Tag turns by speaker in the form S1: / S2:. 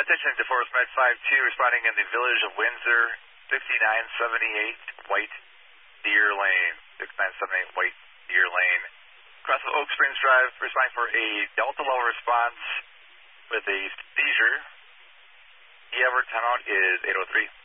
S1: Attention to Forest Med 5-2, responding in the village of Windsor, 6978 White Deer Lane. 6978 White Deer Lane. Cross of Oak Springs Drive, responding for a Delta level response with a seizure. The average timeout is 8:03.